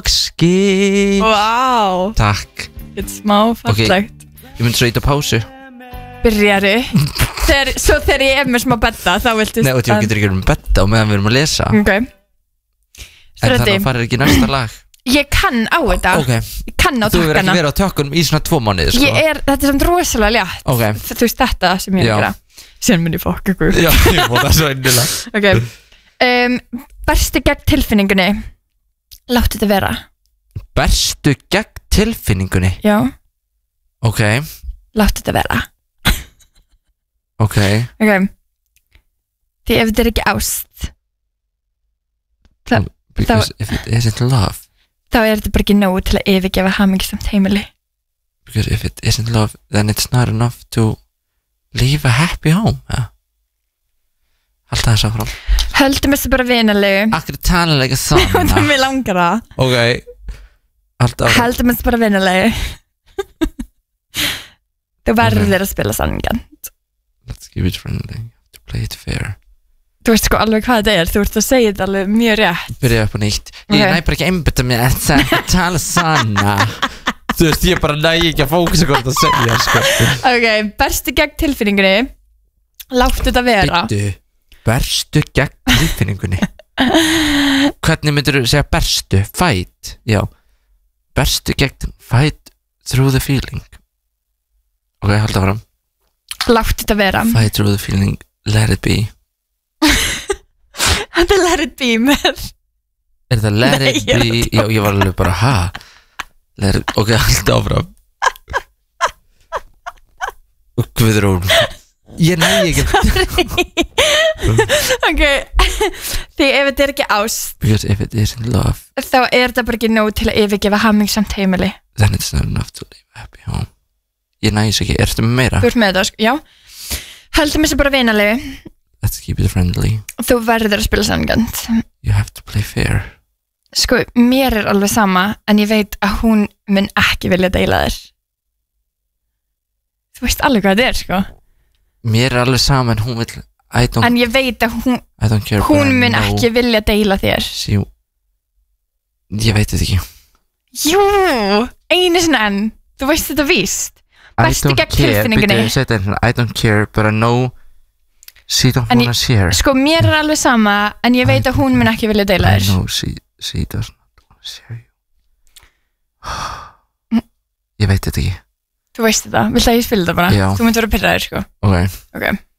Skip. Vá. Takk. Þetta smá fallegt. Ég myndi svo ít á pásu. Byrjari. Svo þegar ég með smá betta, þá viltu... Nei, og þú getur ekki betta á meðan við erum að lesa. Ok. En þannig að farir ekki næsta lag. Ég kann á þetta. Ok. Ég kann á takkana. Þú verður ekki verið á tökkunum í svona 2 mánuði, sko. Þetta er samt rosalega létt. Ok. Þú veist þetta sem ég er að gera. Síðan mun ég fokka ykkur. Já, ég má það svo einnilega. Ok. Berstu gegn tilfinningunni. Láttu þetta vera. Berstu gegn tilfinningunni? Já. Ok. Láttu þetta vera. Ok. Því ef þetta er ekki ást, because if it isn't love, þá er þetta bara ekki nógu til að yfirgefa hamingjusamt heimili. Because if it isn't love, then it's not enough to leave a happy home. Halda þess áfram. Höldum þessu bara vinalegu. Akkur tala svona. Það mér langar það. Ok. Halda áfram. Höldum þessu bara vinalegu. Þú verður að spila sanningan. Let's give it friendly. To play it fair. Þú veist sko alveg hvað þetta er. Þú ert að segja þetta alveg mjög rétt. Byrja upp á nýtt. Ég næ bara ekki einbytta mér að tala sanna. Þú veist, ég bara næ ekki að fókusa hvað þetta segja, sko. Ok, berstu gegn tilfinningunni. Láttu þetta vera. Berstu gegn tilfinningunni. Hvernig myndir þú segja berstu? Fight, já. Berstu gegn, fight through the feeling. Ok, halda fram. Láttu þetta vera. Fight through the feeling, let it be. Þetta er let it be með. Er það let it be? Já, ég var alveg bara, ok, halda áfram. Guðrún. Ég næ ekki. Ok. Því ef þetta er ekki ást, Because if it isn't love, þá er þetta bara ekki nóg til að yfirgefa hamingjusamt heimili. then it's not enough to live a happy home. Ég næ þess ekki, ertu með meira? Þú ert með þetta, sko, já. Höldum þessu bara vinalegu. Let's keep it friendly. Þú verður að spila sanngjönd. You have to play fair. Sko, mér er alveg sama, en ég veit að hún mun ekki vilja deila þér. Þú veist alveg hvað þetta er, sko. Mér er alveg sama en hún vil En ég veit að hún mun ekki vilja deila þér. Ég veit þetta ekki. Jú, einu sinni enn. Þú veist þetta víst. Bestu gegn tilfinningunni. I don't care, but I know she don't wanna share. Sko, mér er alveg sama, en ég veit að hún mun ekki vilja deila þér. I know she does not wanna share you. Ég veit þetta ekki. Þú veist þetta, vilt að ég spila þetta bara? Já. Þú munt vera pirraður, sko. Ok. Ok.